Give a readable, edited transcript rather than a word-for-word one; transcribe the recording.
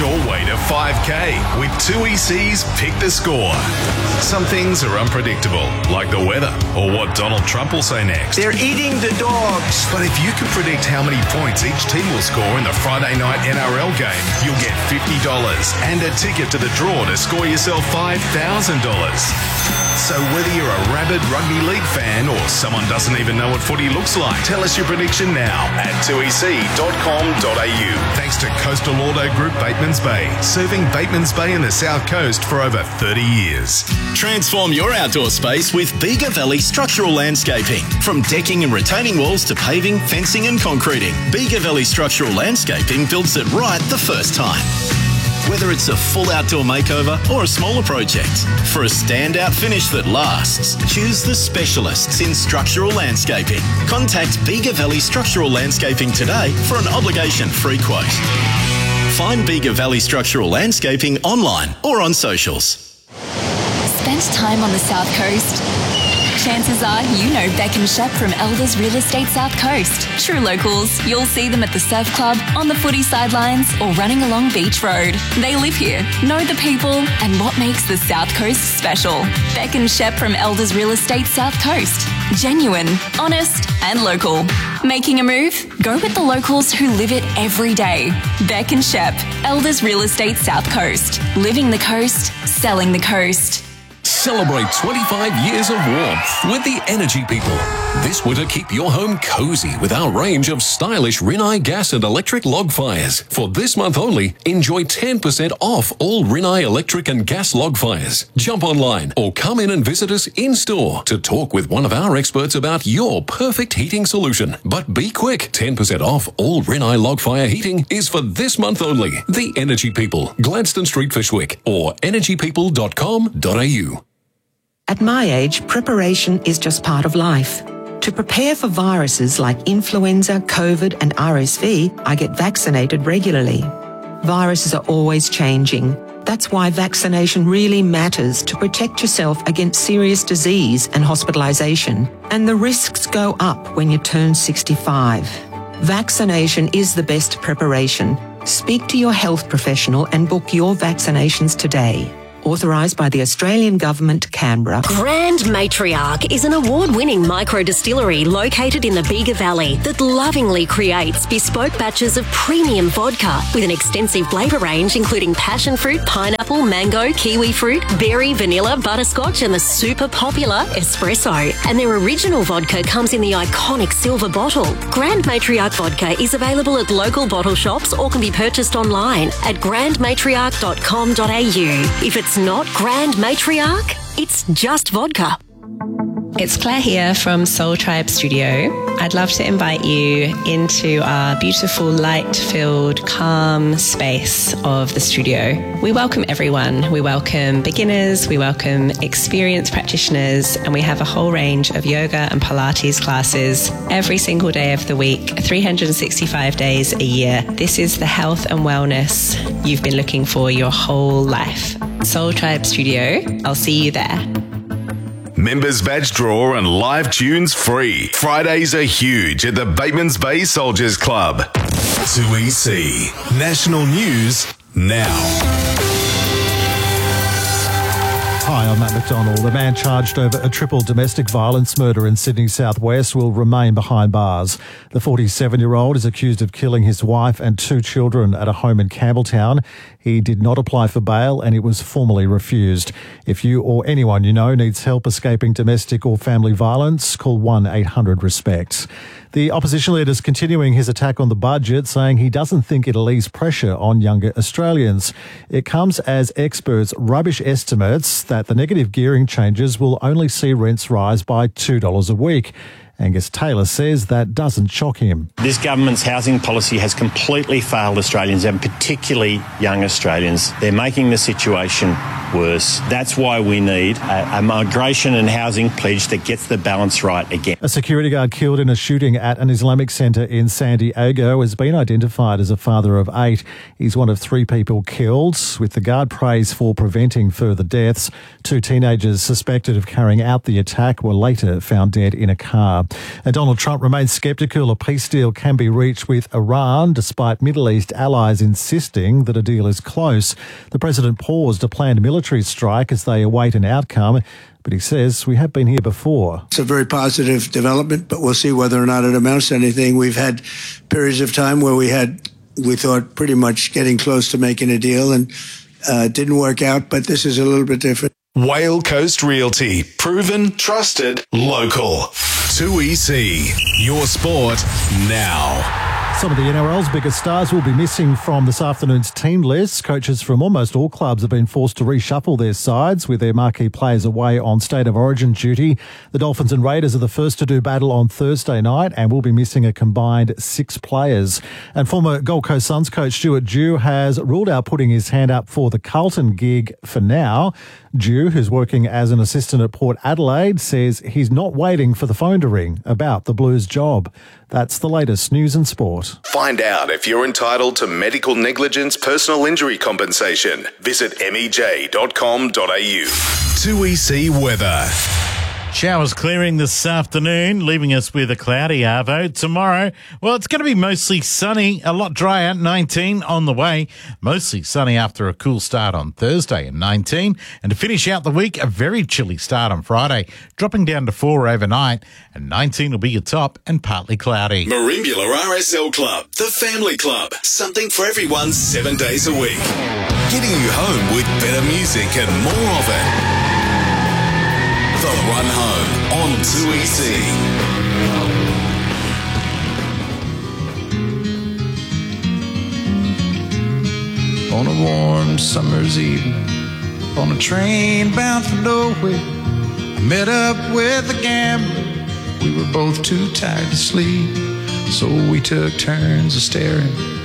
your way to 5K with 2EC's Pick the Score. Some things are unpredictable, like the weather or what Donald Trump will say next. They're eating the dogs. But if you can predict how many points each team will score in the Friday night NRL game, you'll get $50 and a ticket to the draw to score yourself $5,000. So whether you're a rabid rugby league fan or someone doesn't even know what footy looks like, tell us your prediction now at 2ec.com.au. Thanks to Coastal Auto Group Batemans Bay, serving Batemans Bay and the South Coast for over 30 years. Transform your outdoor space with Bega Valley Structural Landscaping. From decking and retaining walls to paving, fencing and concreting, Bega Valley Structural Landscaping builds it right the first time. Whether it's a full outdoor makeover or a smaller project, for a standout finish that lasts, choose the specialists in structural landscaping. Contact Bega Valley Structural Landscaping today for an obligation-free quote. Find Bega Valley Structural Landscaping online or on socials. Spent time on the South Coast? Chances are you know Beck and Shep from Elders Real Estate South Coast. True locals, you'll see them at the surf club, on the footy sidelines or running along Beach Road. They live here, know the people and what makes the South Coast special. Beck and Shep from Elders Real Estate South Coast. Genuine, honest and local. Making a move? Go with the locals who live it every day. Beck and Shep, Elders Real Estate South Coast. Living the coast, selling the coast. Celebrate 25 years of warmth with the Energy People. This winter, keep your home cozy with our range of stylish Rinnai gas and electric log fires. For this month only, enjoy 10% off all Rinnai electric and gas log fires. Jump online or come in and visit us in-store to talk with one of our experts about your perfect heating solution. But be quick, 10% off all Rinnai log fire heating is for this month only. The Energy People, Gladstone Street, Fyshwick, or energypeople.com.au. At my age, preparation is just part of life. To prepare for viruses like influenza, COVID and RSV, I get vaccinated regularly. Viruses are always changing. That's why vaccination really matters to protect yourself against serious disease and hospitalisation. And the risks go up when you turn 65. Vaccination is the best preparation. Speak to your health professional and book your vaccinations today. Authorised by the Australian Government, Canberra. Grand Matriarch is an award-winning micro-distillery located in the Bega Valley that lovingly creates bespoke batches of premium vodka with an extensive flavour range including passion fruit, pineapple, mango, kiwi fruit, berry, vanilla, butterscotch and the super popular espresso. And their original vodka comes in the iconic silver bottle. Grand Matriarch vodka is available at local bottle shops or can be purchased online at grandmatriarch.com.au. If it's not Grand Matriarch, it's just vodka. It's Claire here from Soul Tribe Studio. I'd love to invite you into our beautiful, light-filled, calm space of the studio. We welcome everyone. We welcome beginners, we welcome experienced practitioners, and we have a whole range of yoga and Pilates classes every single day of the week, 365 days a year. This is the health and wellness you've been looking for your whole life. Soul Tribe Studio. I'll see you there. Members badge draw and live tunes free. Fridays are huge at the Batemans Bay Soldiers Club. 2EC. National News now. Hi, I'm Matt McDonald. The man charged over a triple domestic violence murder in Sydney southwest will remain behind bars. The 47-year-old is accused of killing his wife and 2 children at a home in Campbelltown. He did not apply for bail and it was formally refused. If you or anyone you know needs help escaping domestic or family violence, call 1-800-RESPECT. The opposition leader is continuing his attack on the budget, saying he doesn't think it'll ease pressure on younger Australians. It comes as experts rubbish estimates that the negative gearing changes will only see rents rise by $2 a week. Angus Taylor says that doesn't shock him. This government's housing policy has completely failed Australians and particularly young Australians. They're making the situation worse. That's why we need a migration and housing pledge that gets the balance right again. A security guard killed in a shooting at an Islamic centre in San Diego has been identified as a father of 8. He's one of 3 people killed, with the guard praised for preventing further deaths. 2 teenagers suspected of carrying out the attack were later found dead in a car. And Donald Trump remains sceptical a peace deal can be reached with Iran, despite Middle East allies insisting that a deal is close. The president paused a planned military strike as they await an outcome, but he says we have been here before. It's a very positive development, but we'll see whether or not it amounts to anything. We've had periods of time where we thought pretty much getting close to making a deal, and it didn't work out, but this is a little bit different. Whale Coast Realty. Proven, trusted, local. 2EC. Your sport now. Some of the NRL's biggest stars will be missing from this afternoon's team list. Coaches from almost all clubs have been forced to reshuffle their sides with their marquee players away on State of Origin duty. The Dolphins and Raiders are the first to do battle on Thursday night and will be missing a combined 6 players. And former Gold Coast Suns coach Stuart Dew has ruled out putting his hand up for the Carlton gig for now. Dew, who's working as an assistant at Port Adelaide, says he's not waiting for the phone to ring about the Blues job. That's the latest news and sport. Find out if you're entitled to medical negligence personal injury compensation. Visit mej.com.au. 2EC weather. Showers clearing this afternoon, leaving us with a cloudy arvo. Tomorrow, well, it's going to be mostly sunny, a lot drier, 19 on the way. Mostly sunny after a cool start on Thursday at 19. And to finish out the week, a very chilly start on Friday, dropping down to 4 overnight. And 19 will be your top and partly cloudy. Marimbula RSL Club, the family club. Something for everyone 7 days a week. Getting you home with better music and more of it. The Run Home on 2EC. On a warm summer's evening, on a train bound for nowhere, I met up with a gambler. We were both too tired to sleep, so we took turns of staring